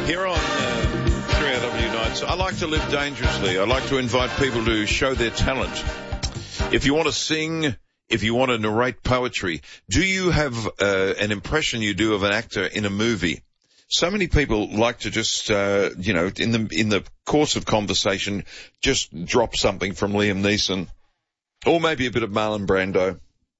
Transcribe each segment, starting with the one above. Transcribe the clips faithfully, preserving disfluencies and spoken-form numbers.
Here on uh, three R W Nights, I like to live dangerously. I like to invite people to show their talent. If you want to sing, if you want to narrate poetry, do you have uh, an impression you do of an actor in a movie? So many people like to just, uh, you know, in the in the course of conversation, just drop something from Liam Neeson, or maybe a bit of Marlon Brando.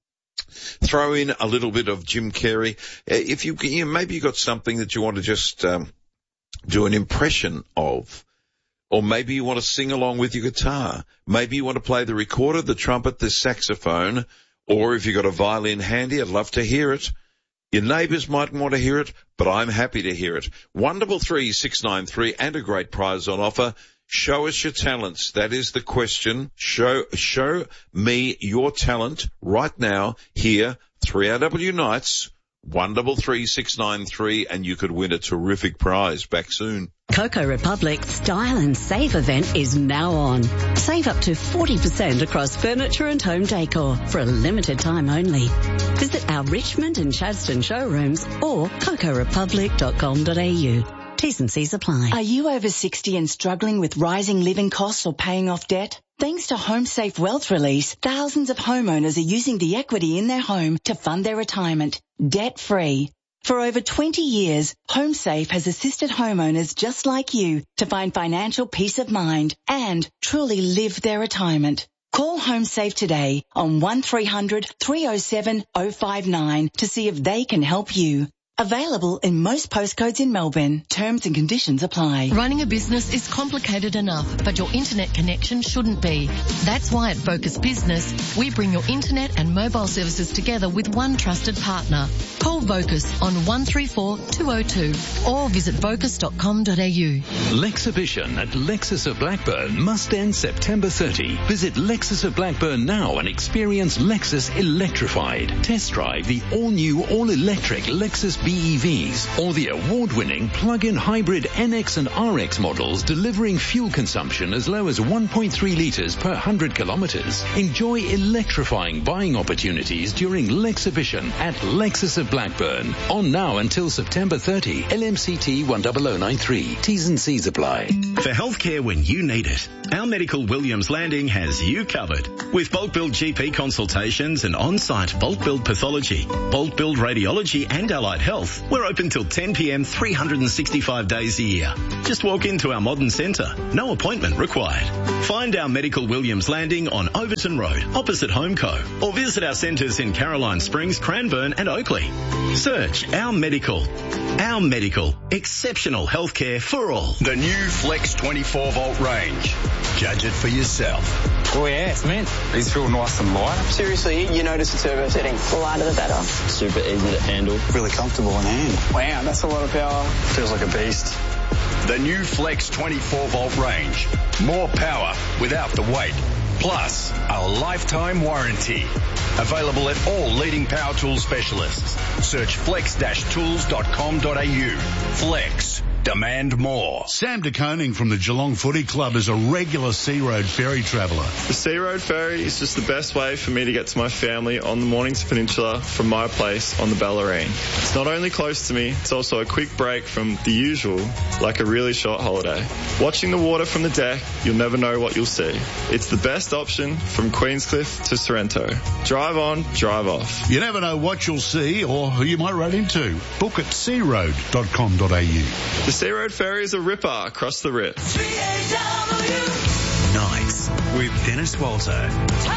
Throw in a little bit of Jim Carrey. If you, you know, maybe you got something that you want to just um, do an impression of, or maybe you want to sing along with your guitar. Maybe you want to play the recorder, the trumpet, the saxophone, or if you've got a violin handy, I'd love to hear it. Your neighbours might want to hear it, but I'm happy to hear it. one double three six nine three and a great prize on offer. Show us your talents. That is the question. Show, show me your talent right now here, three R W Nights, one double three six nine three, and you could win a terrific prize. Back soon. Coco Republic's Style and Save event is now on. Save up to forty percent across furniture and home decor for a limited time only. Visit our Richmond and Chadstone showrooms or coco republic dot com dot a u. T's and C's apply. Are you over sixty and struggling with rising living costs or paying off debt? Thanks to HomeSafe Wealth Release, thousands of homeowners are using the equity in their home to fund their retirement, debt-free. For over twenty years, HomeSafe has assisted homeowners just like you to find financial peace of mind and truly live their retirement. Call HomeSafe today on one three hundred three oh seven oh five nine to see if they can help you. Available in most postcodes in Melbourne. Terms and conditions apply. Running a business is complicated enough, but your internet connection shouldn't be. That's why at Vocus Business, we bring your internet and mobile services together with one trusted partner. Call Vocus on one three four two oh two or visit vocus dot com dot a u. Lexhibition at Lexus of Blackburn must end September thirtieth. Visit Lexus of Blackburn now and experience Lexus electrified. Test drive the all-new, all-electric Lexus B E Vs or the award-winning plug-in hybrid N X and R X models delivering fuel consumption as low as one point three litres per one hundred kilometres. Enjoy electrifying buying opportunities during Lexhibition at Lexus of Blackburn. On now until September thirtieth. L M C T one zero zero nine three. T's and C's apply. For healthcare when you need it, our Medical Williams Landing has you covered. With bulk billed G P consultations and on-site bulk billed pathology, bulk billed radiology and allied health, we're open till ten p m three hundred sixty-five days a year. Just walk into our modern centre. No appointment required. Find our Medical Williams Landing on Overton Road, opposite Homeco, or visit our centres in Caroline Springs, Cranbourne and Oakley. Search Our Medical. Our Medical. Exceptional healthcare for all. The new Flex twenty-four volt range. Judge it for yourself. Oh yeah, it's mint. These feel nice and light. Seriously, you notice the turbo setting. The lighter the better. Super easy to handle. Really comfortable in hand. Wow, that's a lot of power. Feels like a beast. The new Flex twenty-four volt range. More power without the weight. Plus, a lifetime warranty. Available at all leading power tool specialists. Search flex dash tools dot com dot a u. Flex. Demand more. Sam de Koning from the Geelong Footy Club is a regular Sea Road Ferry traveller. The Sea Road Ferry is just the best way for me to get to my family on the Mornington Peninsula from my place on the Bellarine. It's not only close to me, it's also a quick break from the usual, like a really short holiday. Watching the water from the deck, you'll never know what you'll see. It's the best option from Queenscliff to Sorrento. Drive on, drive off. You never know what you'll see or who you might run into. Book at sea road dot com dot a u. The Sea Road Ferry is a ripper across the rip. Nights with Dennis Walter.